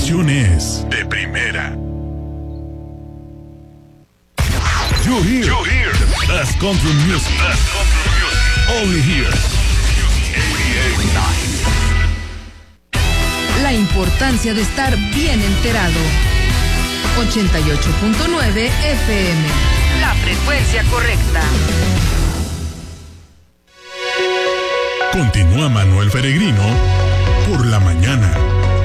información es de primera. You hear the best country music. Only here. La importancia de estar bien enterado. 88.9 FM. La frecuencia correcta. Continúa Manuel Peregrino por la mañana.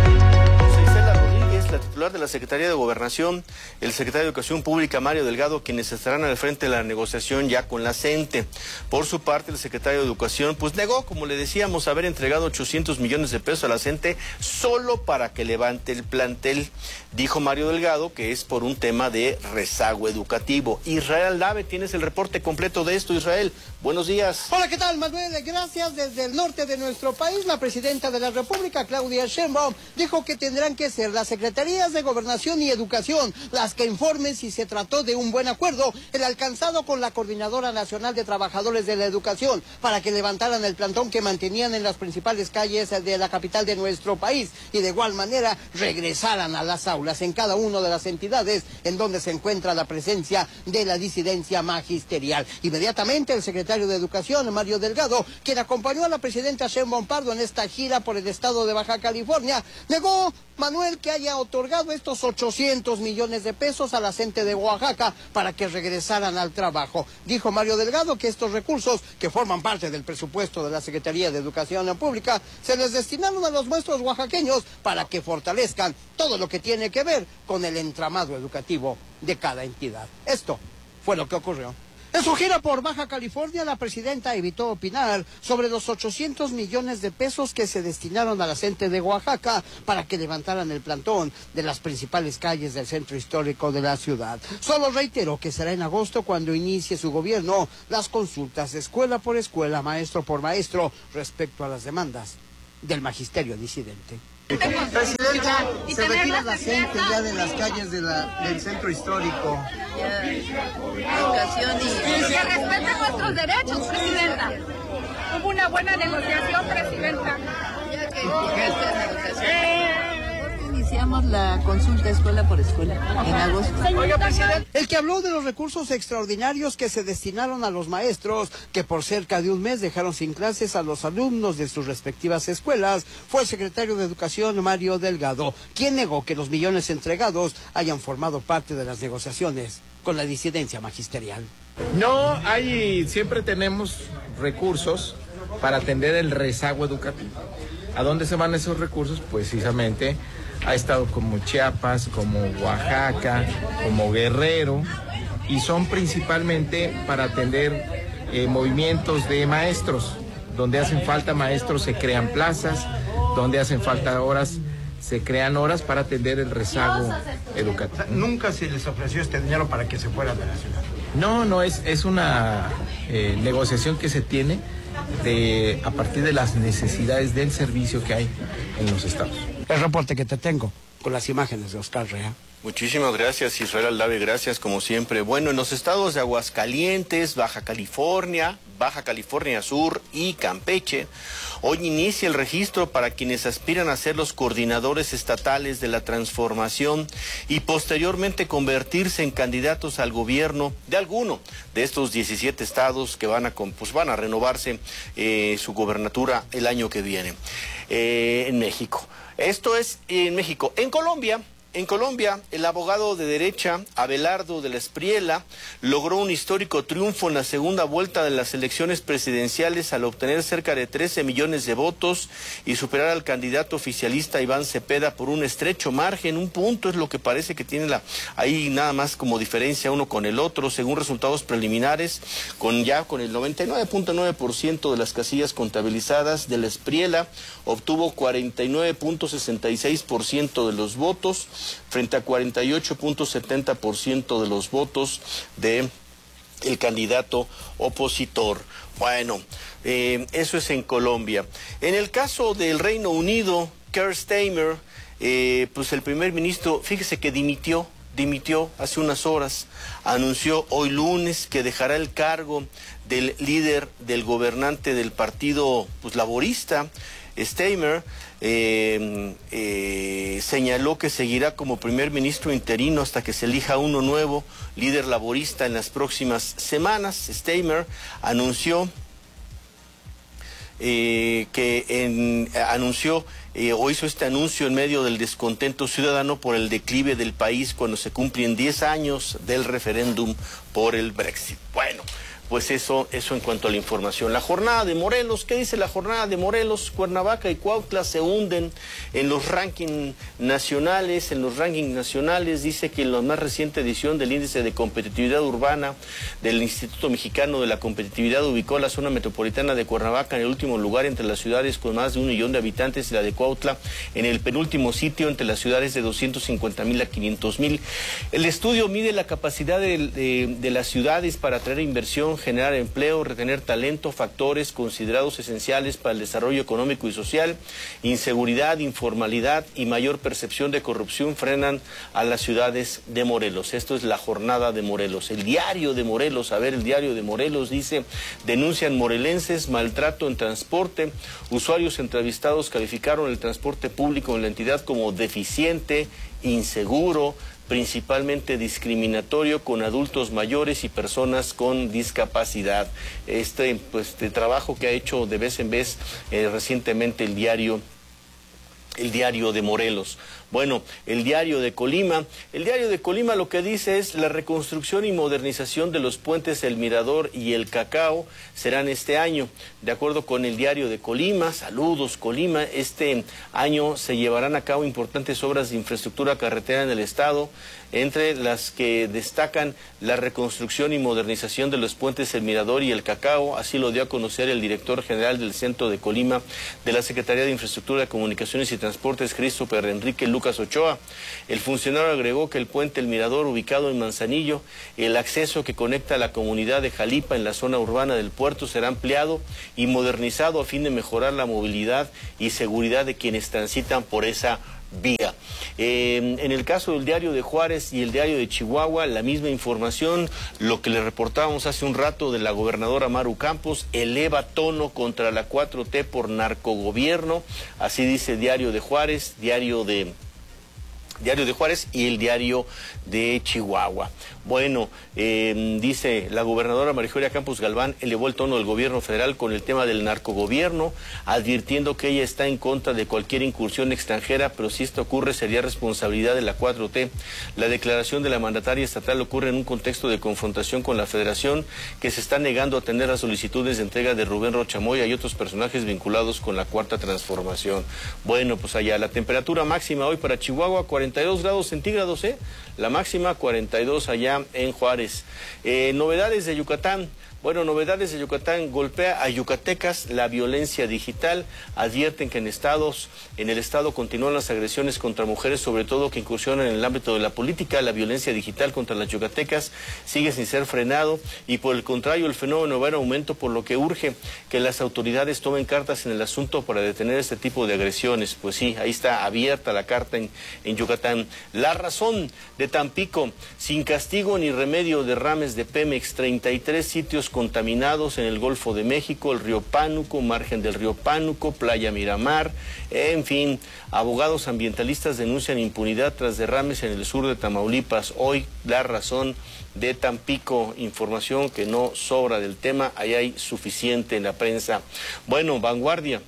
La titular de la Secretaría de Gobernación, el secretario de Educación Pública, Mario Delgado, quienes estarán al frente de la negociación ya con la CENTE. Por su parte, el secretario de Educación, pues negó, como le decíamos, haber entregado 800 millones de pesos a la CENTE solo para que levante el plantel. Dijo Mario Delgado que es por un tema de rezago educativo. Israel Aldave, tienes el reporte completo de esto, Israel. Buenos días. Hola, ¿qué tal, Manuel? Gracias. Desde el norte de nuestro país, la presidenta de la República, Claudia Sheinbaum, dijo que tendrán que ser las secretarías de Gobernación y Educación las que informen si se trató de un buen acuerdo, el alcanzado con la Coordinadora Nacional de Trabajadores de la Educación, para que levantaran el plantón que mantenían en las principales calles de la capital de nuestro país y de igual manera regresaran a las aulas en cada una de las entidades en donde se encuentra la presencia de la disidencia magisterial. Inmediatamente el secretario de Educación, Mario Delgado, quien acompañó a la presidenta Sheinbaum Pardo en esta gira por el estado de Baja California, negó, Manuel, que haya otorgado estos 800 millones de pesos a la CENTE de Oaxaca para que regresaran al trabajo. Dijo Mario Delgado que estos recursos, que forman parte del presupuesto de la Secretaría de Educación Pública, se les destinaron a los maestros oaxaqueños para que fortalezcan todo lo que tiene que ver con el entramado educativo de cada entidad. Esto fue lo que ocurrió. En su gira por Baja California, la presidenta evitó opinar sobre los 800 millones de pesos que se destinaron a la CENTE de Oaxaca para que levantaran el plantón de las principales calles del centro histórico de la ciudad. Solo reiteró que será en agosto cuando inicie su gobierno las consultas escuela por escuela, maestro por maestro, respecto a las demandas del magisterio disidente. Presidenta, se retira la CENTE ya de las calles del centro histórico. Educación y que respeten nuestros derechos, Presidenta. Hubo una buena negociación, Presidenta. Ya que iniciamos la consulta escuela por escuela en agosto. Oiga, presidente. El que habló de los recursos extraordinarios que se destinaron a los maestros, que por cerca de un mes dejaron sin clases a los alumnos de sus respectivas escuelas, fue el secretario de Educación, Mario Delgado, quien negó que los millones entregados hayan formado parte de las negociaciones con la disidencia magisterial. No, siempre tenemos recursos para atender el rezago educativo. ¿A dónde se van esos recursos? Pues precisamente ha estado como Chiapas, como Oaxaca, como Guerrero, y son principalmente para atender movimientos de maestros. Donde hacen falta maestros se crean plazas, donde hacen falta horas se crean horas para atender el rezago educativo. ¿Nunca se les ofreció este dinero para que se fueran de la ciudad? No, es una negociación que se tiene a partir de las necesidades del servicio que hay en los estados. El reporte que te tengo con las imágenes de Oscar Rea. Muchísimas gracias, Israel Aldave, gracias como siempre. Bueno, en los estados de Aguascalientes, Baja California Sur y Campeche, hoy inicia el registro para quienes aspiran a ser los coordinadores estatales de la transformación y posteriormente convertirse en candidatos al gobierno de alguno de estos 17 estados que van a renovarse su gobernatura el año que viene en México. Esto es en México. En Colombia, el abogado de derecha, Abelardo de la Espriella, logró un histórico triunfo en la segunda vuelta de las elecciones presidenciales al obtener cerca de 13 millones de votos y superar al candidato oficialista Iván Cepeda por un estrecho margen. Un punto es lo que parece que tiene ahí nada más como diferencia uno con el otro, según resultados preliminares, con el 99.9% de las casillas contabilizadas. De la Espriella obtuvo 49.66% de los votos, frente a 48.70% de los votos de el candidato opositor. Bueno, eso es en Colombia. En el caso del Reino Unido, Keir Starmer, pues el primer ministro, fíjese que dimitió hace unas horas, anunció hoy lunes que dejará el cargo del líder del gobernante del partido laborista, Starmer, señaló que seguirá como primer ministro interino hasta que se elija uno nuevo, líder laborista, en las próximas semanas. Steinmeier anunció o hizo este anuncio en medio del descontento ciudadano por el declive del país cuando se cumplen 10 años del referéndum por el Brexit. Bueno, pues eso en cuanto a la información. La jornada de Morelos, ¿qué dice la jornada de Morelos? Cuernavaca y Cuautla se hunden en los rankings nacionales. Dice que en la más reciente edición del Índice de Competitividad Urbana del Instituto Mexicano de la Competitividad ubicó la zona metropolitana de Cuernavaca en el último lugar entre las ciudades con más de 1 millón de habitantes y la de Cuautla en el penúltimo sitio entre las ciudades de 250,000 a 500,000. El estudio mide la capacidad de las ciudades para atraer inversión, generar empleo, retener talento, factores considerados esenciales para el desarrollo económico y social. Inseguridad, informalidad y mayor percepción de corrupción frenan a las ciudades de Morelos. Esto es la jornada de Morelos. El diario de Morelos, el diario de Morelos dice: denuncian morelenses maltrato en transporte. Usuarios entrevistados calificaron el transporte público en la entidad como deficiente, inseguro, principalmente discriminatorio con adultos mayores y personas con discapacidad. Este trabajo que ha hecho de vez en vez recientemente el diario de Morelos. Bueno, el diario de Colima lo que dice es: la reconstrucción y modernización de los puentes El Mirador y El Cacao serán este año. De acuerdo con el diario de Colima, saludos Colima, este año se llevarán a cabo importantes obras de infraestructura carretera en el estado, entre las que destacan la reconstrucción y modernización de los puentes El Mirador y El Cacao. Así lo dio a conocer el director general del Centro de Colima de la Secretaría de Infraestructura, Comunicaciones y Transportes, Christopher Enrique Lucas Ochoa. El funcionario agregó que el puente El Mirador, ubicado en Manzanillo, el acceso que conecta a la comunidad de Jalipa en la zona urbana del puerto, será ampliado y modernizado a fin de mejorar la movilidad y seguridad de quienes transitan por esa vía. En el caso del diario de Juárez y el diario de Chihuahua, la misma información, lo que le reportábamos hace un rato de la gobernadora Maru Campos: eleva tono contra la 4T por narcogobierno. Así dice diario de Juárez, diario de Juárez y el diario de Chihuahua. Bueno, dice la gobernadora María Eugenia Campos Galván elevó el tono del gobierno federal con el tema del narcogobierno, advirtiendo que ella está en contra de cualquier incursión extranjera, pero si esto ocurre sería responsabilidad de la 4T. La declaración de la mandataria estatal ocurre en un contexto de confrontación con la federación, que se está negando a atender las solicitudes de entrega de Rubén Rocha Moya y otros personajes vinculados con la Cuarta Transformación. Bueno, pues allá la temperatura máxima hoy para Chihuahua, 42 grados centígrados, la máxima 42 allá en Juárez. Novedades de Yucatán. Bueno, novedades de Yucatán: golpea a yucatecas la violencia digital. Advierten que en el estado continúan las agresiones contra mujeres, sobre todo que incursionan en el ámbito de la política. La violencia digital contra las yucatecas sigue sin ser frenado y por el contrario el fenómeno va en aumento, por lo que urge que las autoridades tomen cartas en el asunto para detener este tipo de agresiones. Pues sí, ahí está abierta la carta en Yucatán. La Razón de Tampico: sin castigo ni remedio, derrames de Pemex, 33 sitios contaminados en el Golfo de México, el río Pánuco, margen del río Pánuco, Playa Miramar. En fin, abogados ambientalistas denuncian impunidad tras derrames en el sur de Tamaulipas. Hoy La Razón de Tampico, información que no sobra del tema, ahí hay suficiente en la prensa. Bueno, Vanguardia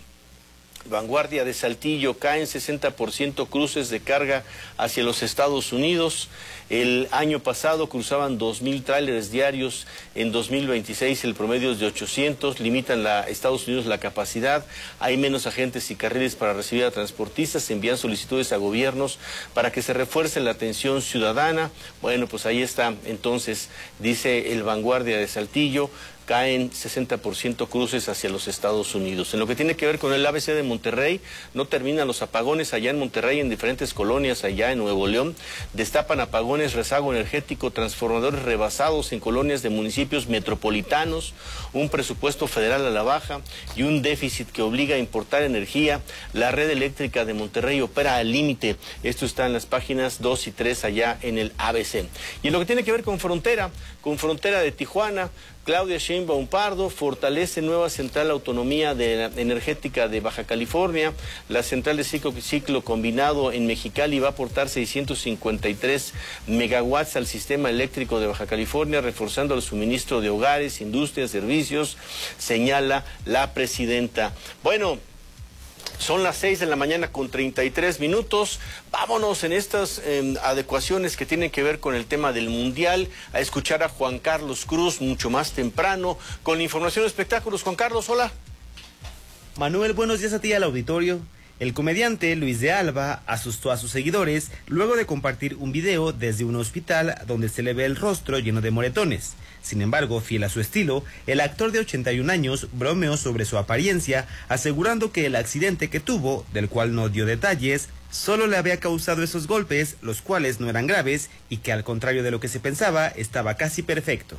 de Saltillo: caen 60% cruces de carga hacia los Estados Unidos. El año pasado cruzaban 2,000 tráileres diarios. En 2026 el promedio es de 800. Limitan Estados Unidos la capacidad. Hay menos agentes y carriles para recibir a transportistas. Se envían solicitudes a gobiernos para que se refuerce la atención ciudadana. Bueno, pues ahí está. Entonces, dice el Vanguardia de Saltillo: caen 60% cruces hacia los Estados Unidos. En lo que tiene que ver con el ABC de Monterrey, no terminan los apagones allá en Monterrey, en diferentes colonias allá en Nuevo León. Destapan apagones, rezago energético, transformadores rebasados en colonias de municipios metropolitanos, un presupuesto federal a la baja y un déficit que obliga a importar energía. La red eléctrica de Monterrey opera al límite. Esto está en las páginas 2 y 3 allá en el ABC. Y en lo que tiene que ver con frontera de Tijuana, Claudia Sheinbaum Pardo fortalece nueva central autonomía energética de Baja California. La central de ciclo combinado en Mexicali va a aportar 653 megawatts al sistema eléctrico de Baja California, reforzando el suministro de hogares, industrias, servicios, señala la presidenta. Bueno, son las 6 de la mañana con 33 minutos. Vámonos en estas adecuaciones que tienen que ver con el tema del Mundial, a escuchar a Juan Carlos Cruz mucho más temprano con la información de espectáculos. Juan Carlos, hola. Manuel, buenos días a ti y al auditorio. El comediante Luis de Alba asustó a sus seguidores luego de compartir un video desde un hospital donde se le ve el rostro lleno de moretones. Sin embargo, fiel a su estilo, el actor de 81 años bromeó sobre su apariencia, asegurando que el accidente que tuvo, del cual no dio detalles, solo le había causado esos golpes, los cuales no eran graves, y que al contrario de lo que se pensaba, estaba casi perfecto.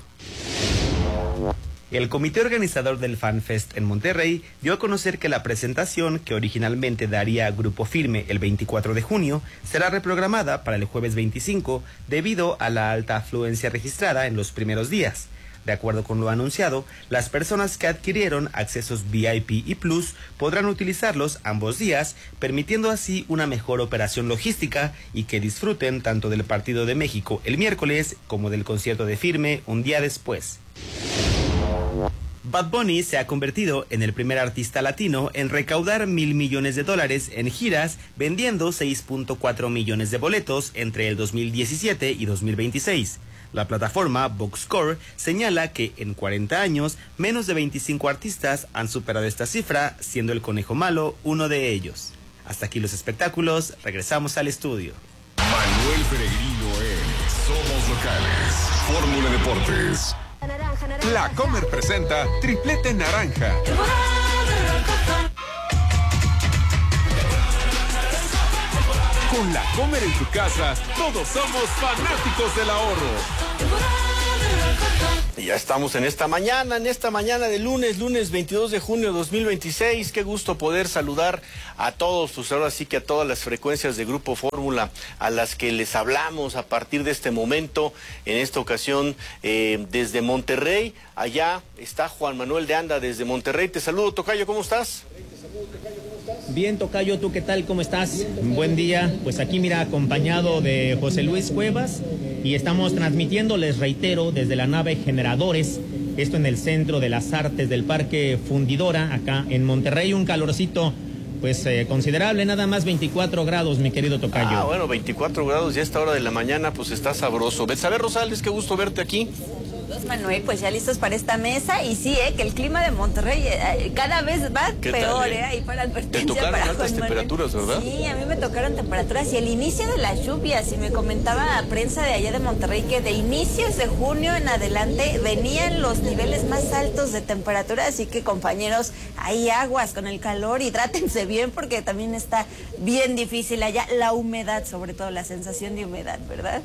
El comité organizador del FanFest en Monterrey dio a conocer que la presentación, que originalmente daría Grupo Firme el 24 de junio, será reprogramada para el jueves 25 debido a la alta afluencia registrada en los primeros días. De acuerdo con lo anunciado, las personas que adquirieron accesos VIP y Plus podrán utilizarlos ambos días, permitiendo así una mejor operación logística y que disfruten tanto del partido de México el miércoles como del concierto de Firme un día después. Bad Bunny se ha convertido en el primer artista latino en recaudar $1,000 millones en giras, vendiendo 6.4 millones de boletos entre el 2017 y 2026. La plataforma Boxscore señala que en 40 años, menos de 25 artistas han superado esta cifra, siendo el Conejo Malo uno de ellos. Hasta aquí los espectáculos, regresamos al estudio. Manuel Peregrino en Somos Locales, Fórmula Deportes. La Comer presenta Triplete Naranja. Con La Comer en tu casa, todos somos fanáticos del ahorro. Y ya estamos en esta mañana de lunes 22 de junio de 2026. Qué gusto poder saludar a todos, pues ahora sí que a todas las frecuencias de Grupo Fórmula a las que les hablamos a partir de este momento. En esta ocasión desde Monterrey, allá está Juan Manuel de Anda desde Monterrey. Te saludo, tocayo, ¿cómo estás? Bien, tocayo, ¿tú qué tal? ¿Cómo estás? Buen día. Pues aquí, mira, acompañado de José Luis Cuevas, y estamos transmitiendo, les reitero, desde la nave Generadores, esto en el Centro de las Artes del Parque Fundidora, acá en Monterrey. Un calorcito, pues, considerable, nada más 24 grados, mi querido tocayo. Ah, bueno, 24 grados ya a esta hora de la mañana, pues está sabroso. Betsabe Rosales, qué gusto verte aquí. Manuel, pues ya listos para esta mesa, y sí, que el clima de Monterrey cada vez va peor, ahí para advertencia. Te tocaron para altas temperaturas, ¿verdad? Sí, a mí me tocaron temperaturas y el inicio de las lluvias, y me comentaba a prensa de allá de Monterrey que de inicios de junio en adelante venían los niveles más altos de temperatura, así que compañeros, hay aguas con el calor, hidrátense bien porque también está bien difícil allá la humedad, sobre todo la sensación de humedad, ¿verdad?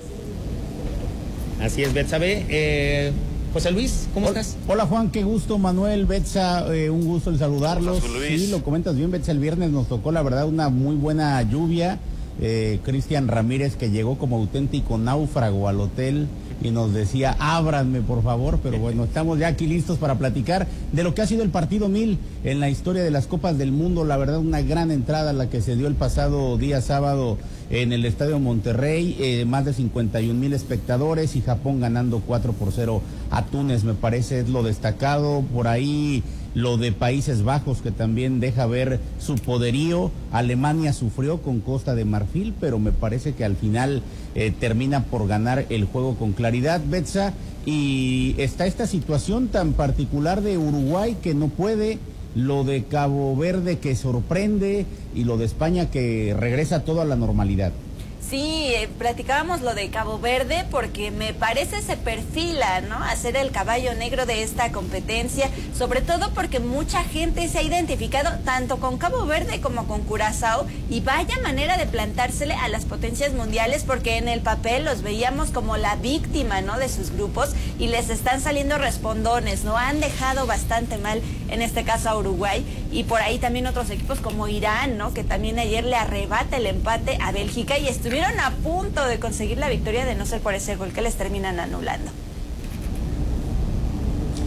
Así es, Betsabe. José Luis, ¿cómo estás? Hola Juan, qué gusto. Manuel, Betsa, un gusto el saludarlos. Luis. Sí, lo comentas bien, Betsa, el viernes nos tocó la verdad una muy buena lluvia. Cristian Ramírez, que llegó como auténtico náufrago al hotel y nos decía, ábranme por favor, pero bueno, estamos ya aquí listos para platicar de lo que ha sido el partido 1000 en la historia de las Copas del Mundo. La verdad, una gran entrada la que se dio el pasado día sábado en el Estadio Monterrey, más de 51,000 espectadores, y Japón ganando 4-0 a Túnez, me parece es lo destacado. Por ahí lo de Países Bajos, que también deja ver su poderío. Alemania sufrió con Costa de Marfil, pero me parece que al final termina por ganar el juego con claridad, Betsa. Y está esta situación tan particular de Uruguay que no puede, lo de Cabo Verde que sorprende, y lo de España que regresa todo a la normalidad. Sí, platicábamos lo de Cabo Verde porque me parece se perfila, ¿no?, a ser el caballo negro de esta competencia, sobre todo porque mucha gente se ha identificado tanto con Cabo Verde como con Curazao, y vaya manera de plantársele a las potencias mundiales, porque en el papel los veíamos como la víctima, ¿no?, de sus grupos, y les están saliendo respondones, ¿no? Han dejado bastante mal, en este caso a Uruguay, y por ahí también otros equipos como Irán, ¿no?, que también ayer le arrebata el empate a Bélgica, y estuvieron a punto de conseguir la victoria de no ser por ese gol que les terminan anulando.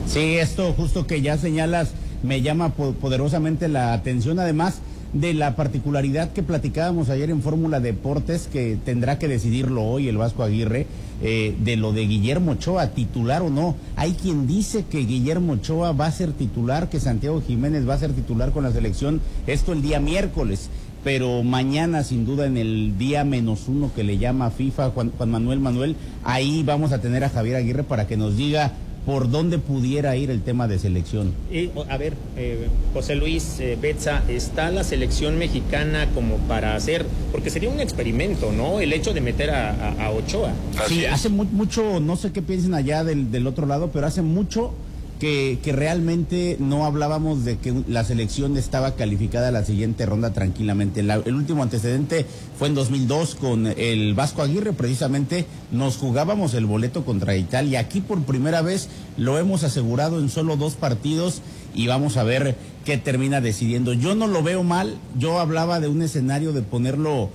Sí, esto justo que ya señalas me llama poderosamente la atención, además de la particularidad que platicábamos ayer en Fórmula Deportes, que tendrá que decidirlo hoy el Vasco Aguirre, de lo de Guillermo Ochoa, titular o no. Hay quien dice que Guillermo Ochoa va a ser titular, que Santiago Jiménez va a ser titular con la selección, esto el día miércoles, pero mañana sin duda en el día -1 que le llama FIFA, Juan Manuel, ahí vamos a tener a Javier Aguirre para que nos diga por dónde pudiera ir el tema de selección. A ver, José Luis, Betsa, ¿está la selección mexicana como para hacer, porque sería un experimento, ¿no? El hecho de meter a Ochoa. Sí, hace mucho, no sé qué piensen allá del otro lado, pero hace mucho que realmente no hablábamos de que la selección estaba calificada a la siguiente ronda tranquilamente. El último antecedente fue en 2002 con el Vasco Aguirre, precisamente nos jugábamos el boleto contra Italia. Aquí por primera vez lo hemos asegurado en solo 2 partidos y vamos a ver qué termina decidiendo. Yo no lo veo mal, yo hablaba de un escenario de ponerlo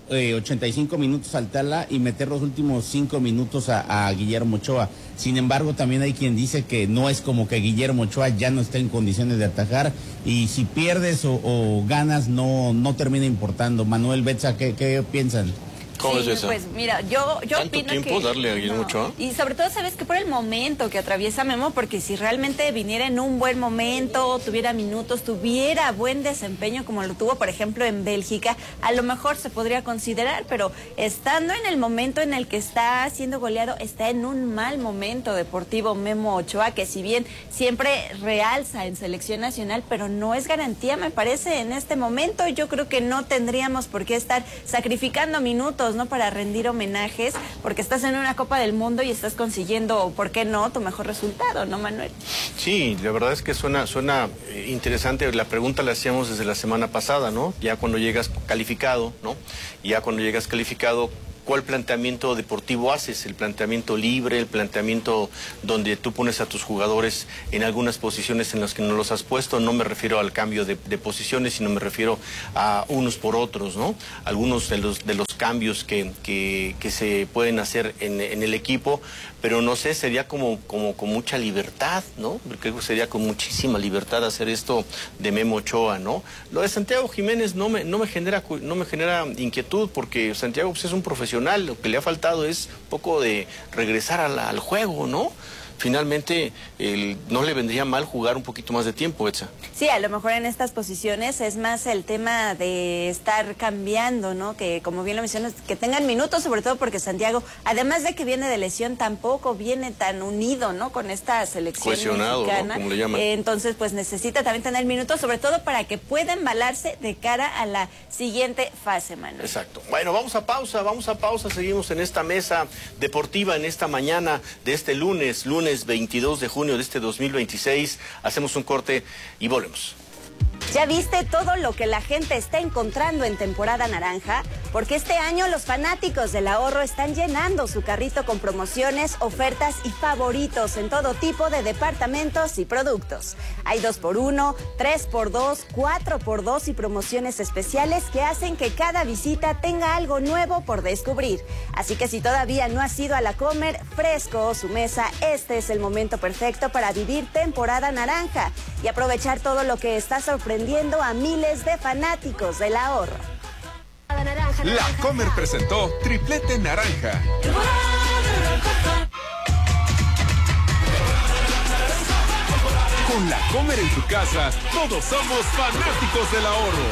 85 minutos al Tala y meter los últimos 5 minutos a Guillermo Ochoa. Sin embargo, también hay quien dice que no es como que Guillermo Ochoa ya no está en condiciones de atajar y si pierdes o ganas no termina importando. Manuel, Betsa, ¿qué piensan? ¿Cómo es eso? Pues mira, yo opino tiempo que darle a Guillermo Ochoa? Y sobre todo, sabes que por el momento que atraviesa Memo, porque si realmente viniera en un buen momento, tuviera minutos, tuviera buen desempeño como lo tuvo, por ejemplo, en Bélgica, a lo mejor se podría considerar, pero estando en el momento en el que está siendo goleado, está en un mal momento deportivo Memo Ochoa, que si bien siempre realza en selección nacional, pero no es garantía, me parece, en este momento. Yo creo que no tendríamos por qué estar sacrificando minutos, ¿no? Para rendir homenajes, porque estás en una Copa del Mundo y estás consiguiendo, ¿por qué no?, tu mejor resultado, ¿no, Manuel? Sí, la verdad es que suena interesante. La pregunta la hacíamos desde la semana pasada, ¿no? Ya cuando llegas calificado, ¿no? Ya cuando llegas calificado, ¿cuál planteamiento deportivo haces? ¿El planteamiento libre, el planteamiento donde tú pones a tus jugadores en algunas posiciones en las que no los has puesto? No me refiero al cambio de posiciones, sino me refiero a unos por otros, ¿no? Algunos de los cambios que se pueden hacer en el equipo, pero no sé, sería como con mucha libertad, ¿no? Creo que sería con muchísima libertad hacer esto de Memo Ochoa, ¿no? Lo de Santiago Jiménez no me genera inquietud, porque Santiago pues, es un profesional. Lo que le ha faltado es un poco de regresar al juego, ¿no? Finalmente, no le vendría mal jugar un poquito más de tiempo, Etsa. Sí, a lo mejor en estas posiciones es más el tema de estar cambiando, ¿no? Que como bien lo mencionas, que tengan minutos, sobre todo porque Santiago, además de que viene de lesión, tampoco viene tan unido, ¿no? Con esta selección cohesionado, mexicana, ¿no? Como le llaman. Entonces, pues necesita también tener minutos, sobre todo para que pueda embalarse de cara a la siguiente fase, Manuel. Exacto. Bueno, vamos a pausa, seguimos en esta mesa deportiva en esta mañana de este lunes 22 de junio de este 2026. Hacemos un corte y volvemos. ¿Ya viste todo lo que la gente está encontrando en temporada naranja? Porque este año los fanáticos del ahorro están llenando su carrito con promociones, ofertas y favoritos en todo tipo de departamentos y productos. Hay 2x1, 3x2, 4x2 y promociones especiales que hacen que cada visita tenga algo nuevo por descubrir. Así que si todavía no has ido a la Comer, Fresco o su mesa, este es el momento perfecto para vivir temporada naranja y aprovechar todo lo que está sorprendiendo a miles de fanáticos del ahorro. La Comer presentó Triplete Naranja. Con La Comer en tu casa, todos somos fanáticos del ahorro.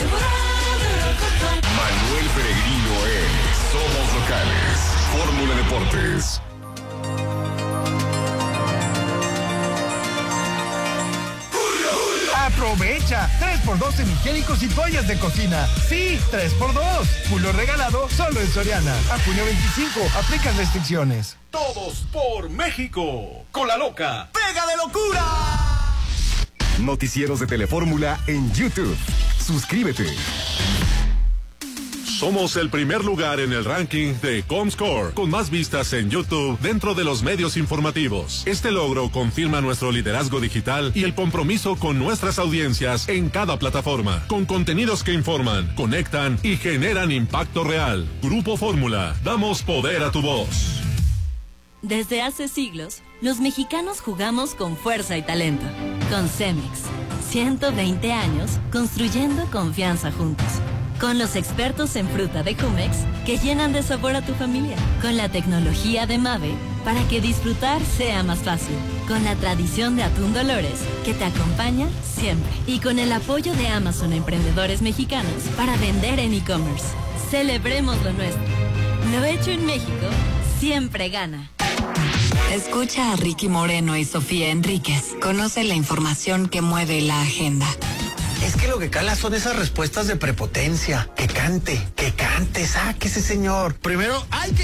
Manuel Peregrino en Somos Locales. Fórmula Deportes. Aprovecha 3x2 en higiénicos y toallas de cocina. Sí, 3x2. Julio regalado solo en Soriana. A junio 25. Aplican restricciones. Todos por México. Con la loca. ¡Pega de locura! Noticieros de Telefórmula en YouTube. Suscríbete. Somos el primer lugar en el ranking de Comscore, con más vistas en YouTube dentro de los medios informativos. Este logro confirma nuestro liderazgo digital y el compromiso con nuestras audiencias en cada plataforma, con contenidos que informan, conectan y generan impacto real. Grupo Fórmula, damos poder a tu voz. Desde hace siglos, Los mexicanos jugamos con fuerza y talento. Con Cemex. 120 años construyendo confianza juntos. Con los expertos en fruta de Jumex que llenan de sabor a tu familia. Con la tecnología de Mave para que disfrutar sea más fácil. Con la tradición de Atún Dolores que te acompaña siempre. Y con el apoyo de Amazon a emprendedores mexicanos para vender en e-commerce. Celebremos lo nuestro. Lo hecho en México siempre gana. Escucha a Ricky Moreno y Sofía Enríquez. Conoce la información que mueve la agenda. Es que lo que cala son esas respuestas de prepotencia. Que cante, sáquese, señor. Primero hay que